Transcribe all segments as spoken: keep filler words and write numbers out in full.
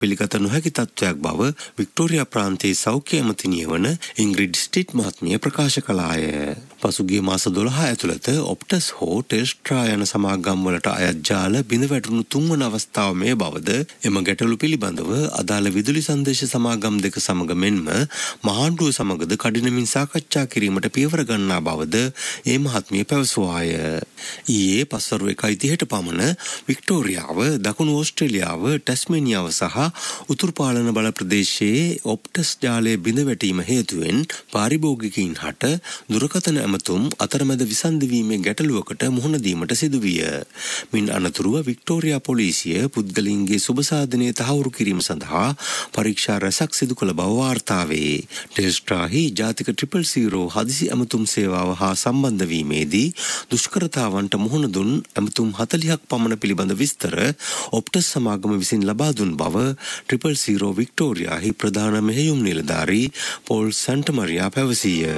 පිළිගත නොහැකි තත්ත්වයක් බව වික්ටෝරියා ප්‍රාන්තයේ සෞඛ්‍ය ඇමතිනිය වන ඉන්ග්‍රිඩ් ස්ටිට් මහත්මිය ප්‍රකාශ කළාය. පසුගිය මාස දොළහ ඇතුළත ඔප්ටස් හෝ ටෙල්ස්ට්‍රා යන සමාගම් වලට අයත් ජාල බිඳ වැටුණු තුන්වන අවස්ථාව මේ බවද එම ගැටලු පිළිබඳව අදාළ විදුලි සංදේශ සමාගම් දෙක සමග මෙන්ම මහාණ්ඩුව සමගද කඩිනමින් සාකච්ඡා කිරීමට පියවර ගන්නා බවද ඒ මහත්මිය පැවසුවාය. ඊයේ පස්වරු එකයි තිහට පමණ වික්ටෝරියාව, දකුණු ඕස්ට්‍රේලියාව, ටැස්මේනියාව සහ උතුරු පාලන බල ප්‍රදේශයේ ඔප්ටස් ජාලය බිඳ වැටීම හේතුවෙන් පාරිභෝගිකයින් හට දුරකථන ඇමතුම් අතරමැද විසන්ධවීමේ ගැටලුවකට මුහුණ දීමට සිදුවිය. මින් අනතුරුව වික්ටෝරියා පොලිසිය පුද්ගලයින්ගේ සුබසාධනය තහවුරු කිරීම සඳහා පරීක්ෂා රැසක් සිදු කළ බව වාර්තා වේ. ටෙල්ස්ට්‍රාහි ජාතික ට්‍රිපල් සීරෝ හදිසි ඇමතුම් සේවාව හා සම්බන්ධ වීමේදී දුෂ්කරතාවන්ට මුහුණ දුන් ඇමතුම් හතළිහක් පමණ පිළිබඳ විස්තර ඔප්ටස් සමාගම විසින් ලබා දුන් බව ට්‍රිපල් සීරෝ වික්ටෝරියාහි ප්‍රධාන මෙහෙයුම් නිලධාරී පෝල් සැන්ටමරියා පැවසීය.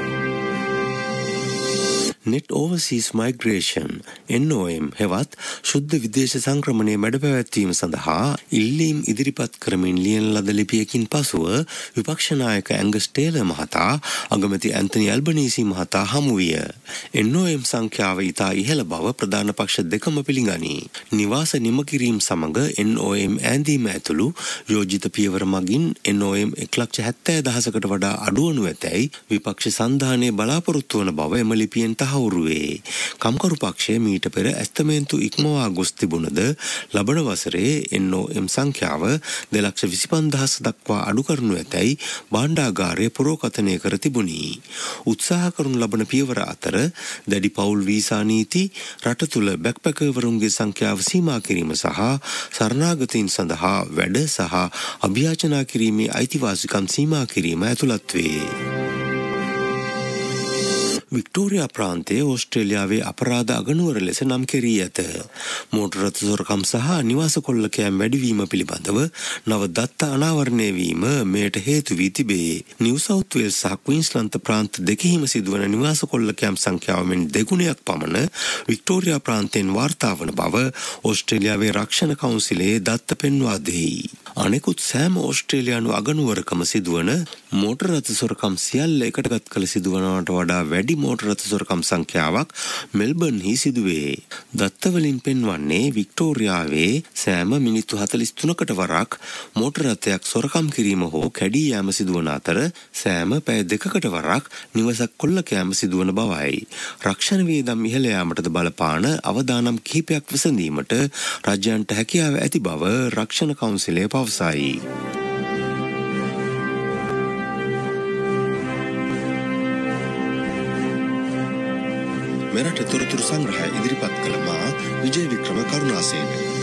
Net Overseas Migration N O M හෙවත් ශුද්ධ විදේශ සංක්‍රමණය මැඩ පැවැත්වීම සඳහා ඉල්ලීම් ඉදිරිපත් කරමින් ලියන ලද ලිපියකින් පසුව විපක්ෂ නායක ඇංගස් ටේලර් මහතා අගමැති ඇන්තනි ඇල්බනීසි මහතා හමු විය. N O M සංඛ්‍යාව ඉතා ඉහළ බව ප්‍රධාන පක්ෂ දෙකම පිළිගනී. නිවාස නිම කිරීම සමග N O M ඈඳීම ඇතුළු යෝජිත පියවර මගින් N O M එක ලක්ෂ හැත්තෑ දහසකට වඩා අඩුවනු ඇතැයි විපක්ෂ සන්ධානය බලාපොරොත්තු වන බව එම ලිපියෙන් තහවුරුවේ. කම්කරු පක්ෂය මීට පෙර ඇස්තමේන්තු ඉක්මවා ගොස් තිබුණද ලබන වසරේ N O M සංඛ්‍යාව දෙලක්ෂ විසිපන්දහස් දක්වා අඩු කරනු ඇතැයි භාණ්ඩාගාරය පුරෝකථනය කර තිබුණි. උත්සාහ කරනු ලබන පියවර අතර දැඩි පවුල් වීසා නීති, රට තුළ බැක්පැකර්වරුන්ගේ සංඛ්‍යාව සීමා කිරීම සහ සරණාගතයින් සඳහා වැඩ සහ අභියාචනා කිරීමේ අයිතිවාසිකම් සීමා කිරීම ඇතුළත් වේ. වික්ටෝරියා ප්‍රාන්තයේ ඕස්ට්‍රේලියාවේ අපරාධ අගනුවර ලෙස නම් කෙරී ඇත. මෝටර රථ සොරකම් සහ නිවාස කොල්ලකෑම් වැඩිවීම පිළිබඳව නව දත්ත අනාවරණය වීම මෙයට හේතු වී තිබේ. නිව් සවුත් වේල්ස් සහ ක්වීන්ස්ලන්ත ප්‍රාන්ත දෙකෙහිම සිදුවන නිවාස කොල්ලකෑම් සංඛ්‍යාව මෙන් දෙගුණයක් පමණ වික්ටෝරියා ප්‍රාන්තයෙන් වාර්තා වන බව ඕස්ට්‍රේලියාවේ රක්ෂණ කවුන්සිලයේ දත්ත පෙන්වා දෙයි. අනෙකුත් සෑම ඕස්ට්‍රේලියානු අගනුවරකම සිදුවන මෝටර රථ සොරකම් සියල්ල එකටගත් කළ සිදුවනවට වඩා වැඩි මෝටර රථ සොරකම් සංඛ්‍යාවක් මෙල්බර්න්හි සිදුවේ. දත්තවලින් පෙන්වන්නේ වික්ටෝරියාවේ සෑම මිනිත්තු හතළිස් තුනකට වරක් මෝටර රථයක් සොරකම් කිරීම හෝ කැඩී යාම සිදුවන අතර සෑම පැය දෙකකට වරක් නිවසක් කොල්ලකෑම සිදුවන බවයි. රක්ෂණ වියදම් ඉහළ යාමටද බලපාන අවදානම් කිහිපයක් විසඳීමට රජයන්ට හැකියාව ඇති බව රක්ෂණ කවුන්සිලය පවසයි. මෙරට තොරතුරු සංග්‍රහය ඉදිරිපත් කළ මා විජය වික්‍රම කරුණාසේන.